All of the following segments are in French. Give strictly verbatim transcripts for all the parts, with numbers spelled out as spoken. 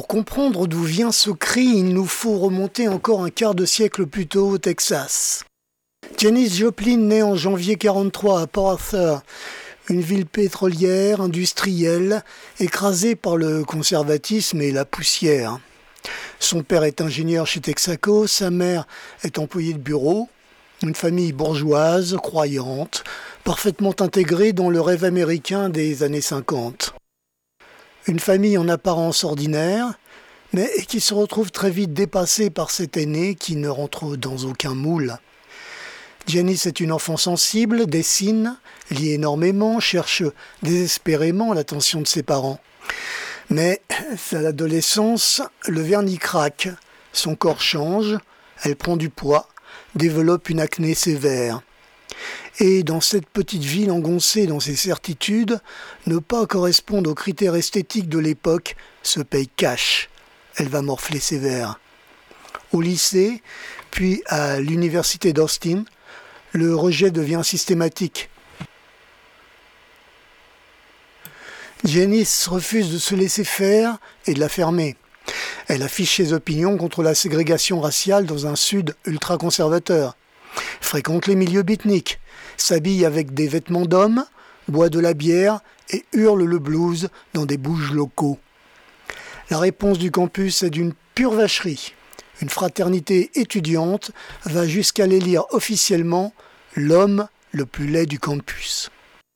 comprendre d'où vient ce cri, il nous faut remonter encore un quart de siècle plus tôt au Texas. Janis Joplin naît en janvier quarante-trois à Port Arthur, une ville pétrolière, industrielle, écrasée par le conservatisme et la poussière. Son père est ingénieur chez Texaco, sa mère est employée de bureau, une famille bourgeoise, croyante, parfaitement intégrée dans le rêve américain des années cinquante. Une famille en apparence ordinaire, mais qui se retrouve très vite dépassée par cet aîné qui ne rentre dans aucun moule. Janis est une enfant sensible, dessine, lit énormément, cherche désespérément l'attention de ses parents. Mais à l'adolescence, le vernis craque, son corps change, elle prend du poids, développe une acné sévère. Et dans cette petite ville engoncée dans ses certitudes, ne pas correspondre aux critères esthétiques de l'époque se paye cash. Elle va morfler sévère. Au lycée, puis à l'université d'Austin, le rejet devient systématique. Janis refuse de se laisser faire et de la fermer. Elle affiche ses opinions contre la ségrégation raciale dans un sud ultra-conservateur, fréquente les milieux beatniks, s'habille avec des vêtements d'homme, boit de la bière et hurle le blues dans des bouges locaux. La réponse du campus est d'une pure vacherie. Une fraternité étudiante va jusqu'à l'élire officiellement l'homme le plus laid du campus.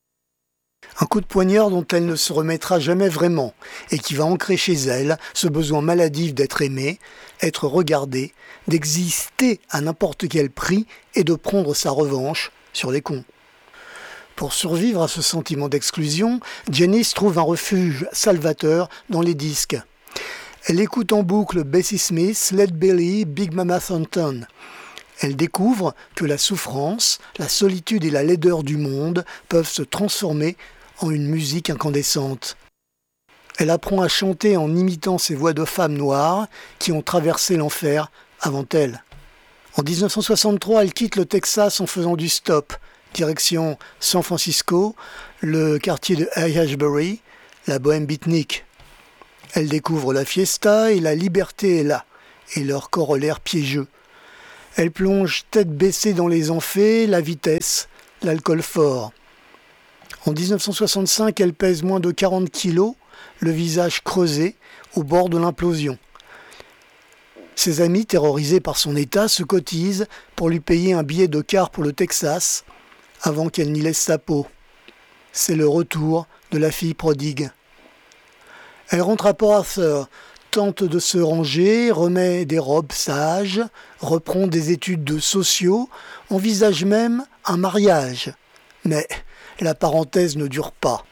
Un coup de poignard dont elle ne se remettra jamais vraiment et qui va ancrer chez elle ce besoin maladif d'être aimée, être regardée, d'exister à n'importe quel prix et de prendre sa revanche sur les cons. Pour survivre à ce sentiment d'exclusion, Janis trouve un refuge salvateur dans les disques. Elle écoute en boucle Bessie Smith, Led Belly, Big Mama Thornton. Elle découvre que la souffrance, la solitude et la laideur du monde peuvent se transformer en une musique incandescente. Elle apprend à chanter en imitant ces voix de femmes noires qui ont traversé l'enfer avant elle. En dix-neuf cent soixante-trois, elle quitte le Texas en faisant du stop, direction San Francisco, le quartier de Ashbury, la bohème beatnik. Elle découvre la fiesta et la liberté est là, et leur corollaire piégeux. Elle plonge tête baissée dans les amphés, la vitesse, l'alcool fort. En dix-neuf cent soixante-cinq, elle pèse moins de quarante kilos, le visage creusé, au bord de l'implosion. Ses amis, terrorisés par son état, se cotisent pour lui payer un billet de car pour le Texas, avant qu'elle n'y laisse sa peau. C'est le retour de la fille prodigue. Elle rentre à Port Arthur, tente de se ranger, remet des robes sages, reprend des études de sociaux, envisage même un mariage. Mais la parenthèse ne dure pas.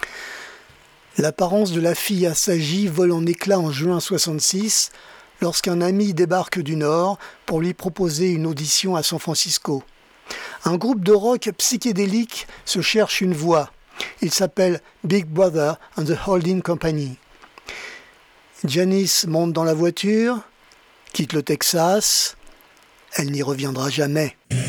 L'apparence de la fille assagie vole en éclats en juin soixante-six, lorsqu'un ami débarque du Nord pour lui proposer une audition à San Francisco. Un groupe de rock psychédélique se cherche une voix. Il s'appelle Big Brother and the Holding Company. Janis monte dans la voiture, quitte le Texas. Elle n'y reviendra jamais.